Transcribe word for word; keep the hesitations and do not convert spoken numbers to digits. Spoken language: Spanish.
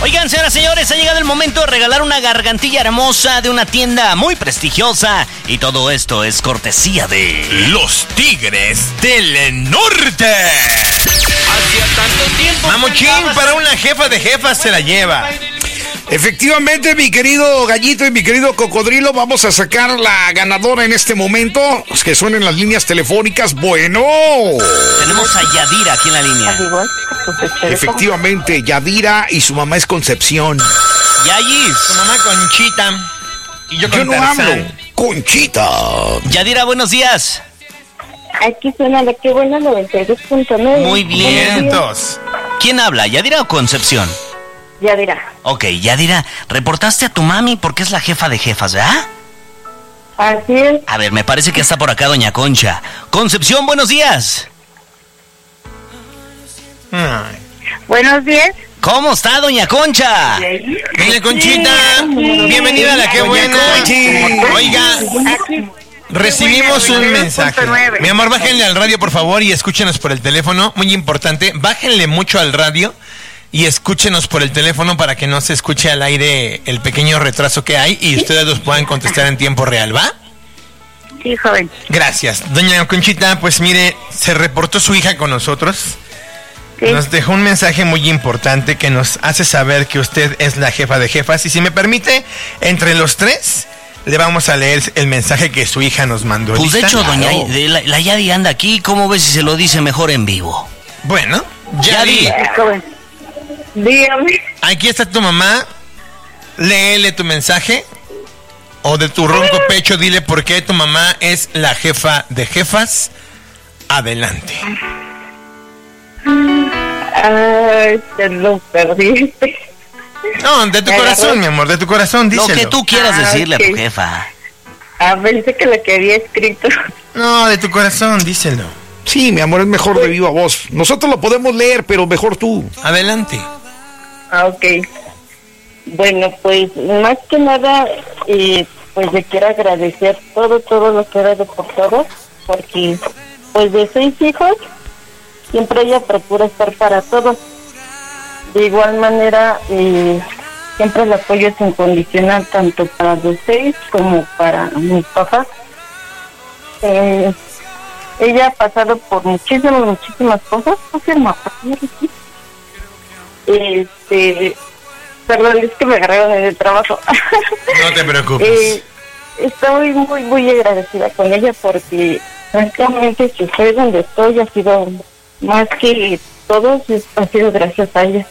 Oigan, señoras y señores, ha llegado el momento de regalar una gargantilla hermosa de una tienda muy prestigiosa. Y todo esto es cortesía de... Los Tigres del Norte. Hacía tanto tiempo... Mamuchín, para una jefa de jefas se la lleva. Efectivamente, mi querido Gallito y mi querido Cocodrilo, vamos a sacar la ganadora en este momento. Que suenen las líneas telefónicas. Bueno. Tenemos a Yadira aquí en la línea. Efectivamente, Yadira y su mamá es Concepción. Yayis. Su mamá Conchita. Y yo con Yo no Tarzán. hablo. Conchita. Yadira, buenos días. Aquí suena la que buena noventa y dos punto nueve. Muy bien. Vientos. ¿Quién habla, Yadira o Concepción? Yadira. Ok, Yadira, reportaste a tu mami porque es la jefa de jefas, ¿verdad? Así es. A ver, me parece que está por acá doña Concha. Concepción, buenos días. Ay. Buenos días. ¿Cómo está doña Concha? Doña Conchita, bienvenida a la que buena. Oiga, recibimos un mensaje. Mi amor, bájenle al radio, por favor, y escúchenos por el teléfono. Muy importante, bájenle mucho al radio y escúchenos por el teléfono para que no se escuche al aire el pequeño retraso que hay y ustedes los puedan contestar en tiempo real, ¿va? Sí, joven. Gracias. Doña Conchita, pues mire, se reportó su hija con nosotros. Sí. Nos dejó un mensaje muy importante que nos hace saber que usted es la jefa de jefas. Y si me permite, entre los tres, le vamos a leer el mensaje que su hija nos mandó. Pues de ¿Lista? hecho, doña Claro. de la, la Yadi anda aquí. ¿Cómo ves si se lo dice mejor en vivo? Bueno, Yadi. Yadi, Sí, joven. Dígame. aquí está tu mamá. Léele tu mensaje. O de tu ronco pecho, dile por qué tu mamá es la jefa de jefas. Adelante. Ay, te lo perdiste. No, de tu Me corazón, agarró. mi amor, de tu corazón, Lo díselo. que tú quieras Ah, decirle a tu ok. jefa. Ah, pensé que lo que había escrito. No, de tu corazón, díselo. Sí, mi amor, es mejor de viva voz. Nosotros lo podemos leer, pero mejor tú. Adelante. Ah, ok. Bueno, pues más que nada, eh, pues le quiero agradecer todo, todo lo que ha dado por todo, porque pues de seis hijos, siempre ella procura estar para todos. De igual manera, eh, siempre el apoyo es incondicional, tanto para los seis como para mis papás. Eh, ella ha pasado por muchísimas, muchísimas cosas. ¿No se me acuerdo? Este... Perdón, es que me agarraron en el trabajo. No te preocupes. eh, estoy muy, muy agradecida con ella porque, francamente, si estoy donde estoy, ha sido más que todo, ha sido gracias a ella.